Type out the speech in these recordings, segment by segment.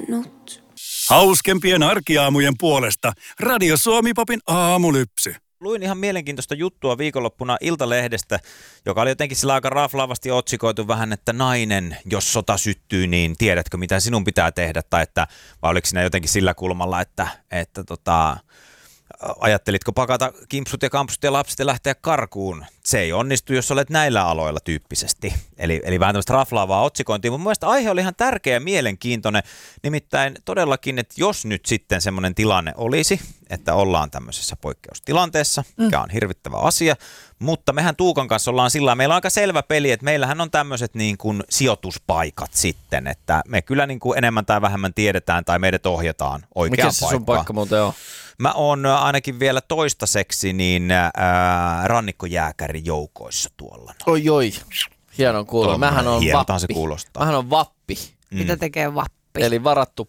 masentunut. Hauskempien arkiaamujen puolesta Radio Suomi-popin aamulypsy. Luin ihan mielenkiintoista juttua viikonloppuna Iltalehdestä, joka oli jotenkin sillä aika raflaavasti otsikoitu vähän, että nainen, jos sota syttyy, niin tiedätkö mitä sinun pitää tehdä, tai että, vai oliko siinä jotenkin sillä kulmalla, että ajattelitko pakata kimpsut ja kampsut ja lapset ja lähteä karkuun? Se ei onnistu, jos olet näillä aloilla tyyppisesti. Eli vähän tämmöistä raflaavaa otsikointia, mutta mun mielestä aihe oli ihan tärkeä ja mielenkiintoinen. Nimittäin todellakin, että jos nyt sitten semmoinen tilanne olisi, että ollaan tämmöisessä poikkeustilanteessa, mikä on hirvittävä asia, mutta mehän Tuukan kanssa ollaan sillä meillä on aika selvä peli, että meillähän on tämmöiset niin kuin sijoituspaikat sitten, että me kyllä niin kuin enemmän tai vähemmän tiedetään tai meidät ohjataan oikeaan paikkaan. Mikä se sun paikka muuten on? Mä oon ainakin vielä toistaiseksi niin rannikkojääkäri joukoissa tuolla. Oi. Hieno kuulla. Mähän on hienotahan vappi. Se kuulostaa. Mähän on vappi. Mitä tekee vappi? Eli varattu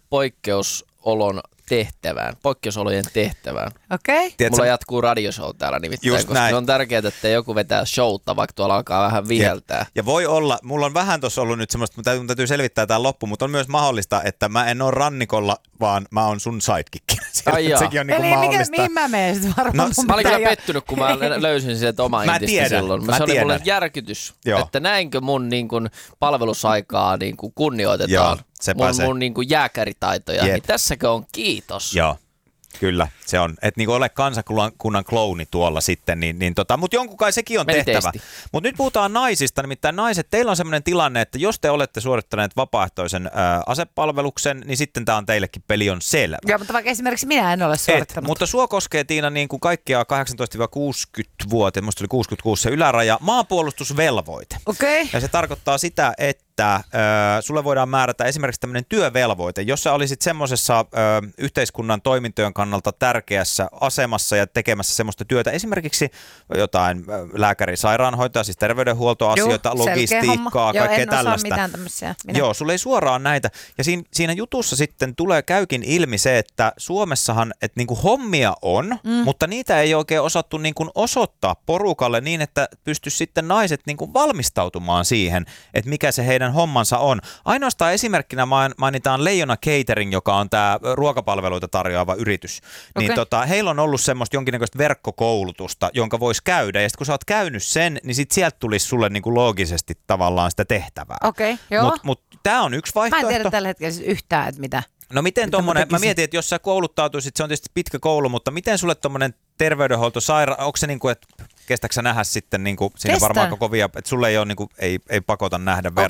poikkeusolojen tehtävään. Okei. Mulla jatkuu radioshow täällä nimittäin, Just koska näin. se on tärkeää, että joku vetää showta, vaikka tuolla alkaa vähän viheltää. Ja voi olla, mulla on vähän tuossa ollut nyt semmoista, mutta täytyy selvittää tämä loppu, mutta on myös mahdollista, että mä en ole rannikolla, vaan mä oon sun sidekick. Sekin on niin kuin mahdollista. Mihin mä menen sitten varmaan? Mä olin kyllä pettynyt, kun mä löysin sieltä oma intistä silloin. Se oli mulle järkytys, että näinkö mun niin kuin palvelusaikaa niin kuin kunnioitetaan. Mun niin kuin jääkäritaitoja. Niin tässäkö on kiitos. Joo. Kyllä, se on. Että niin ole kansakunnan klouni tuolla sitten, mutta jonkun kai sekin on tehtävä. Mutta nyt puhutaan naisista, nimittäin naiset, teillä on sellainen tilanne, että jos te olette suorittaneet vapaaehtoisen asepalveluksen, niin sitten tämä on teillekin peli on selvä. Joo, mutta vaikka esimerkiksi minä en ole suorittanut. Mutta sua koskee, Tiina, niin kuin kaikkia 18-60-vuotiaita, musta oli 66 se yläraja, maanpuolustusvelvoite. Okei. Ja se tarkoittaa sitä, että sulle voidaan määrätä esimerkiksi tämmöinen työvelvoite, jossa olisit semmoisessa yhteiskunnan toimintojen kannalta tärkeässä asemassa ja tekemässä semmoista työtä, esimerkiksi jotain lääkäri, sairaanhoitaja, siis terveydenhuoltoasioita, logistiikkaa, kaikkea tällaista. Mitään tämmöisiä. Joo, sulle ei suoraan näitä. Ja siinä jutussa sitten käykin ilmi se, että Suomessahan, että niinku hommia on, mutta niitä ei oikein osattu niinku osoittaa porukalle niin, että pystyisi sitten naiset niinku valmistautumaan siihen, että mikä se heidän hommansa on. Ainoastaan esimerkkinä mainitaan Leijona Catering, joka on tämä ruokapalveluita tarjoava yritys. Niin heillä on ollut semmoista jonkinnäköistä verkkokoulutusta, jonka voisi käydä. Ja sitten kun sä oot käynyt sen, niin sit sieltä tulisi sulle niinku loogisesti tavallaan sitä tehtävää. Okei, joo. Mutta tämä on yksi vaihtoehto. Mä en tiedä tällä hetkellä siis yhtään, että mitä. No miten tommonen, mä mietin, että jos sä kouluttautuisit, se on tietysti pitkä koulu, mutta miten sulle tommonen terveydenhuolto, onko se niinku, että kestäkö sä nähdä sitten niinku, siinä varmaan aika kovia, että sulle ei ole niinku, ei pakota nähdä verta.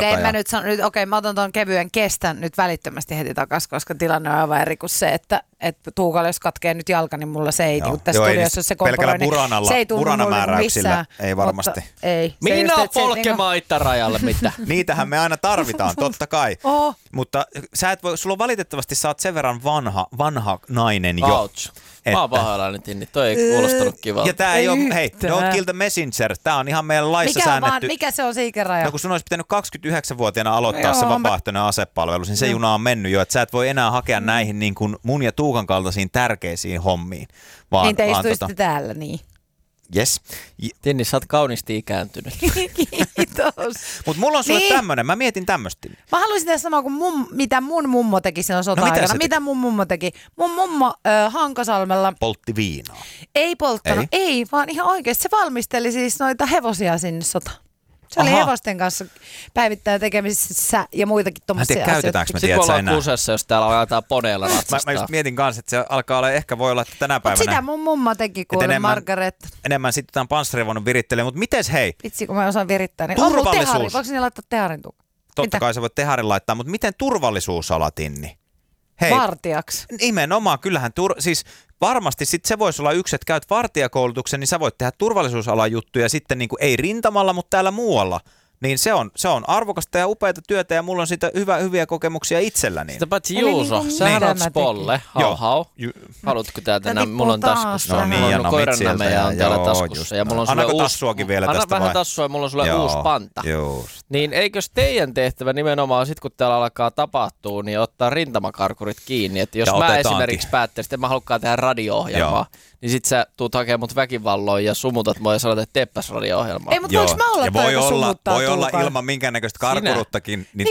Mä otan ton kevyen kestän nyt välittömästi heti takaisin, koska tilanne on aivan eri kuin se, että Tuukalle jos katkee nyt jalka, niin mulla se ei niinku tässä studiossa se komponentti. Se ei tunnu buranamääräyksillä ei varmasti. Ei. Minä polkemaan ittarajalle mitä? Niitähän me aina tarvitaan, totta kai. Mutta sulla valitettavasti sä oot sen verran vanha nainen jo. Ouch. Mä oon pahoillani, Tinni. Toi ei kuulostanut kivalta. Ja tää ei ole, hei, don't kill the messenger. Tää on ihan meidän laissa säännetty. Mikä se on se ikäraja? No kun sun olisi pitänyt 29-vuotiaana aloittaa se vapaaehtoinen asepalvelus, niin se juna on mennyt jo, että sä et voi enää hakea näihin niin kuin mun ja Tuukan kaltaisiin tärkeisiin hommiin. Niin te istuisitte täällä, niin. Yes. Tinni, sä oot kauniisti ikääntynyt. Kiitos. Mutta mulla on sulle tämmönen, mä mietin tämmöstä. Mä haluaisin tehdä samaa kuin mitä mun mummo teki silloin sota-aikana. Mitä mun mummo teki? Mun mummo Hankasalmella poltti viinaa. Ei polttanut, ei, vaan ihan oikeasti. Se valmisteli siis noita hevosia sinne sotaan. Se oli hevosten kanssa päivittäin tekemisissä ja muitakin tommosia asioita. Käytetäänkö me sitten ollaan kusessa, jos täällä aletaan poneella ratsastaa. Mä just mietin kanssa, että se alkaa olla, ehkä voi olla, että tänä päivänä. Mutta sitä mun mummo teki, kuule Margaretta. Enemmän sitten tämän panssarivaunun virittelee, mutta mites hei? Vitsi, kun mä osaan virittää. Niin turvallisuus. Voiko niin laittaa teharin tukaan? Totta kai sä voit teharin laittaa, mutta miten turvallisuusala, Tinni? Hei, vartijaksi. Nimenomaan, kyllähän siis varmasti sit se voisi olla yksi, että käyt vartijakoulutuksen, niin sä voit tehdä turvallisuusalan juttuja sitten niin kuin ei rintamalla, mutta täällä muualla. Niin se on arvokasta ja upeata työtä ja mulla on siitä hyviä kokemuksia itselläni. Sitä paitsi Juuso, sähän oot spolle. Hau. Haluatko täältä? Mulla on taskussa. No niin, mulla on koirannämejä on täällä taskussa. Ja mulla on sulle uusi tassuakin vielä tästä vai? Anna vähän tassua ja mulla on sulle uusi panta. Just. Niin eikös teidän tehtävä nimenomaan sit kun täällä alkaa tapahtua, niin ottaa rintamakarkurit kiinni. Että jos mä esimerkiksi päättäisin, että mä haluankaan tehdä radio-ohjelmaa, niin sit sä tuut hakemaan mut väkivalloin ja sumutat mua ja sanot, että teeppäs radio-ohjelmaa. Ei, mutta voinko mä olla ja voi olla ilman minkäännäköistä karkuruttakin. Niin.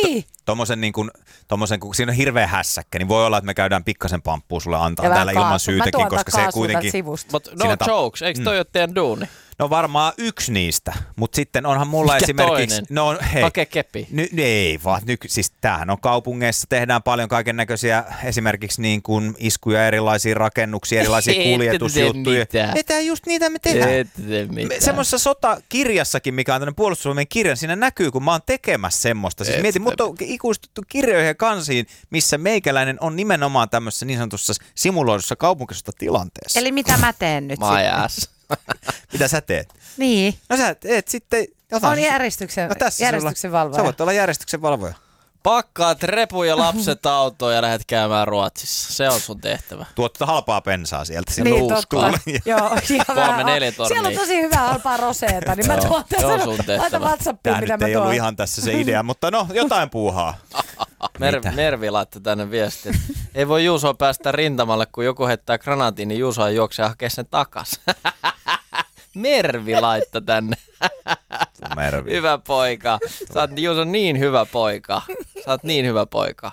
tommosen, kun siinä on hirveä hässäkkä, niin voi olla, että me käydään pikkasen pamppua sulle antaa täällä ilman syytäkin, koska se kuitenkin... Mutta no jokes, eikö toi ole teidän duuni? No varmaan yksi niistä, mutta sitten onhan mulla mikä esimerkiksi... Toinen? No hei. Hakee keppi. Ei vaan, siis tämähän on kaupungeissa, tehdään paljon kaiken näköisiä esimerkiksi niin kuin iskuja erilaisiin rakennuksiin, erilaisia kuljetusjuttuja. Tämä just niitä me tehdään. Semmoisessa sotakirjassakin, mikä on tämmöinen puolustusvoimien kirja, siinä näkyy, kun mä oon tekemässä semmoista. Siis mietin, mutta on ikuistettu kirjoihin ja kansiin, missä meikäläinen on nimenomaan tämmöisessä niin sanotussa simuloidussa kaupunkisesta tilanteessa. Eli mitä mä teen nyt sitten? Mitä sä teet? Niin. No sä teet sitten jotain. On järjestyksen valvoja. Sä voit olla järjestyksen valvoja. Pakkaat repu ja lapset autoon ja lähdet käymään Ruotsissa. Se on sun tehtävä. Tuot halpaa bensaa sieltä. Niin, totta. Joo, 3-4 tonnia. Siellä on tosi hyvä halpaa roseeta, niin mä tuon tästä WhatsAppiin, mitä mä tuon. Tämä ei ollut ihan tässä se idea, mutta no, jotain puuhaa. Mervi laittoi tänne viestin. Ei voi Juusoa päästä rintamalle, kun joku heittää granaatin, niin Juusoa juoksee ja hakee sen takas. Mervi laittoi tänne. Mervi. Hyvä poika. Sä oot Juuso niin hyvä poika. Sä oot niin hyvä poika.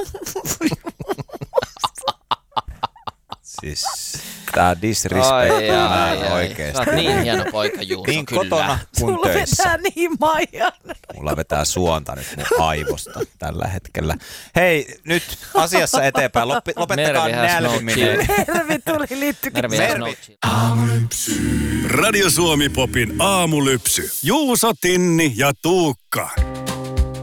Siis tää disrespect on oikeesti. Sä oot niin hieno poika, Juuso, niin kyllä. Kotona kuin töissä. Sulla vetää niin Maijan. Mulla vetää suonta nyt mun aivosta tällä hetkellä. Hei, nyt asiassa eteenpäin. Lopettakaa nälviminen. Mervi tuli liittykin. Radio Suomi Popin aamulypsy. Juuso, Tinni ja Tuukka.